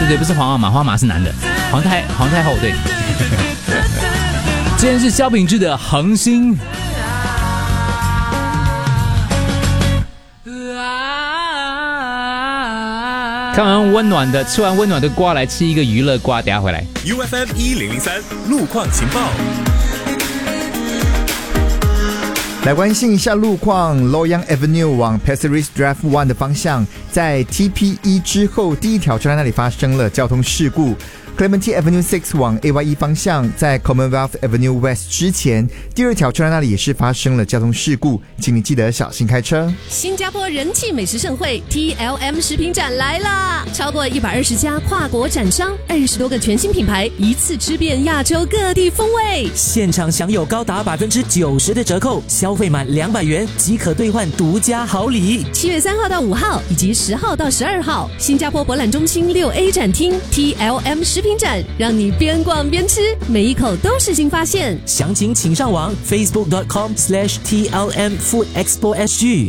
对，不是皇阿玛，皇阿玛是男的，皇太后对。今天是萧秉治的《恒星》。看完温暖的，吃完温暖的瓜，来吃一个娱乐瓜，等下回来。 UFM 1003路况情报。 来关心一下路况 ，Loyang Avenue 往 Pasir Ris Drive 1的方向，在 TP1 之后第一条车站那里发生了交通事故。Clementi Avenue 6往 AYE 方向，在 Commonwealth Avenue West 之前，第二条车站那里也是发生了交通事故，请你记得小心开车。 新加坡人气美食盛会 TLM 食品展来啦！超过120家跨国展商，20多个全新品牌，一次吃遍亚洲各地风味。 现场享有高达90%的折扣，消费满200元即可兑换独家好礼。 7月3号到5号，以及10号到12号，新加坡博览中心6A 展厅 TLM 食品展，让你边逛边吃，每一口都是新发现。 详情请上网 facebook.com/TLM Food Expo SG。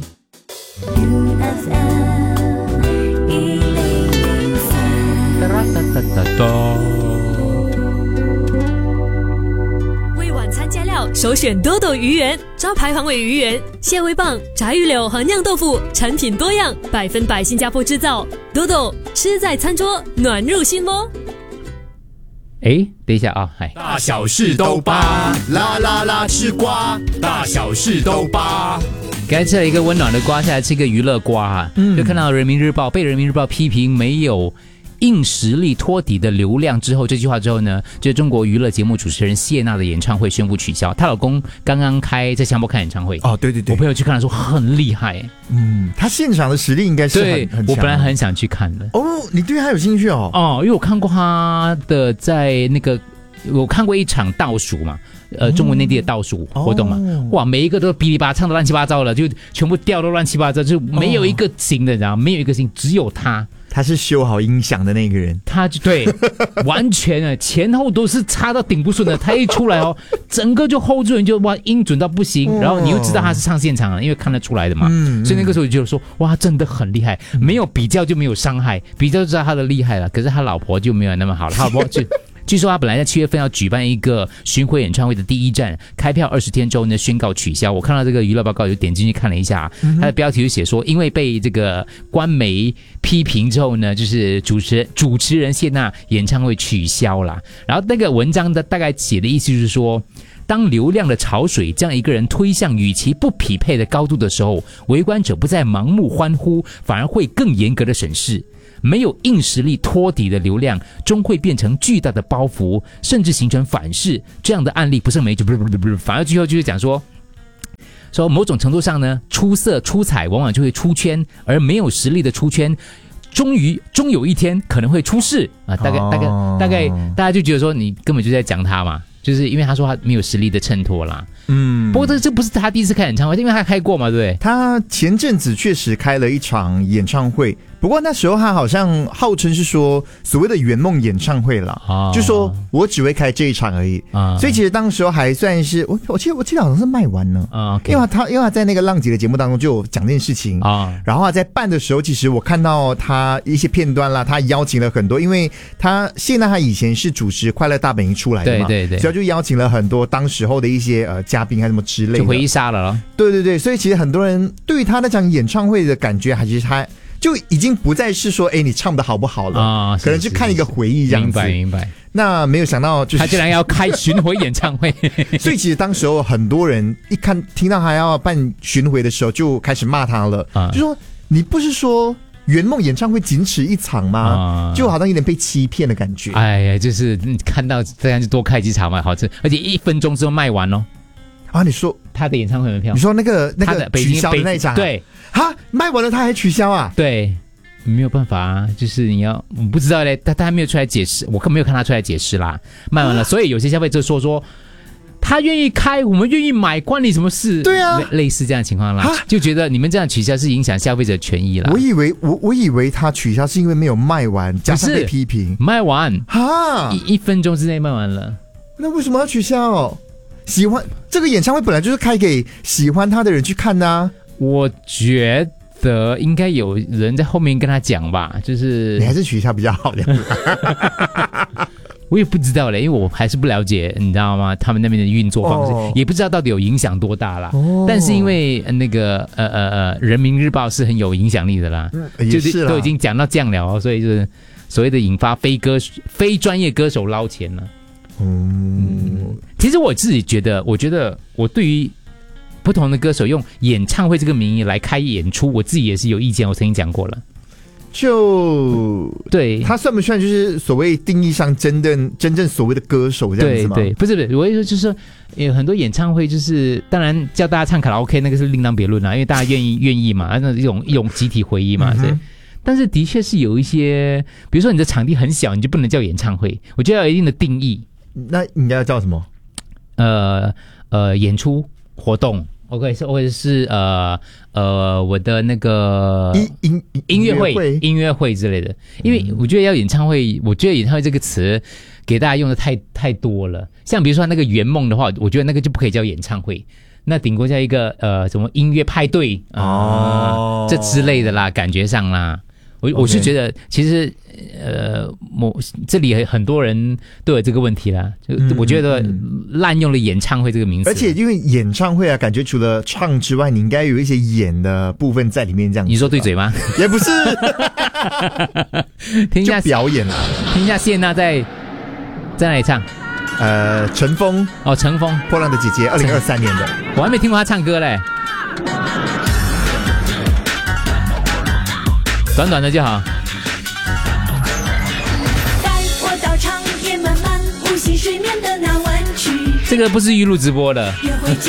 为晚餐加料，首选多多鱼圆，招牌黄尾鱼圆、蟹味棒、炸鱼柳和酿豆腐，产品多样，100%新加坡制造。多多吃在餐桌，暖入心窝。 等一下啊， 大小事都扒，啦啦啦吃瓜，大小事都扒。 刚才吃了一个温暖的瓜，下来吃一个娱乐瓜啊，就看到人民日报被人民日报批评没有硬实力托底的流量之后，这句话之后呢，就是中国娱乐节目主持人谢娜的演唱会宣布取消。她老公刚刚在新加坡开演唱会哦，对对对， 我朋友去看了说很厉害， 他现场的实力应该是很强。 我本来很想去看的。 哦，你对他有兴趣哦？ 哦，因为我看过他的在那个，我看过一场倒数嘛。中国内地的倒数活动嘛，哇，每一个都哔哩吧唱得乱七八糟了，就全部调都乱七八糟，就没有一个行的，你知道吗？没有一个行，只有他是修好音响的那个人， 他就对，完全前后都是插到顶不顺的，他一出来哦，整个就 hold 住人，就哇音准到不行，然后你又知道他是唱现场了，因为看得出来的嘛，所以那个时候就觉得说哇，真的很厉害，没有比较就没有伤害，比较就知道他的厉害了，可是他老婆就没有那么好了，他老婆就。据说他本来在7月份要举办一个巡回演唱会的第一站，开票20天之后呢宣告取消。我看到这个娱乐报告就点进去看了一下，他的标题就写说，因为被这个官媒批评之后呢，就是主持人谢娜演唱会取消了。然后那个文章的大概写的意思就是说，当流量的潮水将一个人推向与其不匹配的高度的时候，围观者不再盲目欢呼，反而会更严格的审视。没有硬实力托底的流量终会变成巨大的包袱，甚至形成反噬。这样的案例不胜枚举，反而最后就是讲说某种程度上呢，出色出彩往往就会出圈，而没有实力的出圈终有一天可能会出事啊！大概大家就觉得说你根本就在讲他嘛，就是因为他说他没有实力的衬托啦。不过这不是他第一次开演唱会，因为他开过嘛，对不对？ 他前阵子确实开了一场演唱会，不过那时候他好像号称是说所谓的圆梦演唱会啦，就说我只会开这一场而已，所以其实当时候还算是我记得好像是卖完了因为他在那个浪姐的节目当中就有讲这件事情然后他在办的时候，其实我看到他一些片段啦，他邀请了很多，因为现在他以前是主持快乐大本营出来的嘛，对，所以就邀请了很多当时候的一些嘉宾还什么之类的， 就回忆杀了咯。 对，所以其实很多人对他那场演唱会的感觉，还是他就已经不再是说你唱的好不好了可能就看一个回忆这样子。 明白。 那没有想到就是他竟然要开巡回演唱会所以其实当时候很多人听到他要办巡回的时候就开始骂他了就说你不是说圆梦演唱会仅此一场吗就好像有点被欺骗的感觉。 哎呀，就是你看到这样就多开几场嘛，好吃，而且1分钟之后卖完咯。 你说他的演唱会门票， 你说那个取消的那一场对卖完了他还取消啊？ 对，没有办法啊，就是我不知道嘞，他还没有出来解释，我没有看他出来解释啦。卖完了所以有些消费者说他愿意开，我们愿意买，关你什么事？对啊，类似这样的情况啦，就觉得你们这样取消是影响消费者权益啦。 我以为他取消是因为没有卖完，加上被批评。 卖完1分钟之内卖完了， 那为什么要取消？喜欢这个演唱会本来就是开给喜欢他的人去看的我觉得应该有人在后面跟他讲吧，就是你还是取消比较好的。 我也不知道嘞，因为我还是不了解，你知道吗？他们那边的运作方式，也不知道到底有影响多大啦。但是因为那个人民日报是很有影响力的啦，就是都已经讲到这样了，所以就是所谓的引发非专业歌手捞钱了。其实我自己觉得，我对于不同的歌手用演唱会这个名义来开演出，我自己也是有意见，我曾经讲过了。 就对， 他算不算就是所谓定义上真正所谓的歌手这样子吗？ 对，不是，我意思就是说，有很多演唱会就是当然叫大家唱卡拉 OK 那个是另当别论啦，因为大家愿意嘛，那一种集体回忆嘛，对。但是的确是有一些，比如说你的场地很小，你就不能叫演唱会，我觉得要有一定的定义。 那应该要叫什么？ 演出活动。OK， 或者是我的那个音乐会之类的，因为我觉得演唱会这个词给大家用的太多了。像比如说那个圆梦的话，我觉得那个就不可以叫演唱会，那顶多叫一个什么音乐派对这之类的啦，感觉上啦。我是觉得其实这里很多人都有这个问题啦，就我觉得滥用了演唱会这个名字， 而且因为演唱会啊，感觉除了唱之外，你应该有一些演的部分在里面，这样子。 你说对嘴吗？ 也不是， 听一下就表演啦， 听一下谢娜在哪里唱？ 陈峰陈峰， 波浪的姐姐，2023年的， 我还没听过她唱歌嘞。短短的就好。 带我到长夜漫漫无心睡眠的那湾去。 这个不是预录直播的。